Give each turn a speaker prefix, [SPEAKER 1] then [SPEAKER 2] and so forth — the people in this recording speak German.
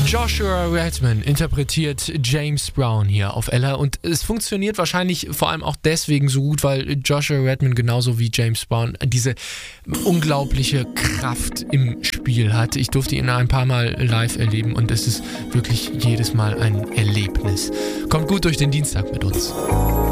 [SPEAKER 1] Joshua Redman interpretiert James Brown hier auf Ella und es funktioniert wahrscheinlich vor allem auch deswegen so gut, weil Joshua Redman genauso wie James Brown diese unglaubliche Kraft im Spiel hat. Ich durfte ihn ein paar Mal live erleben und es ist wirklich jedes Mal ein Erlebnis. Kommt gut durch den Dienstag mit uns.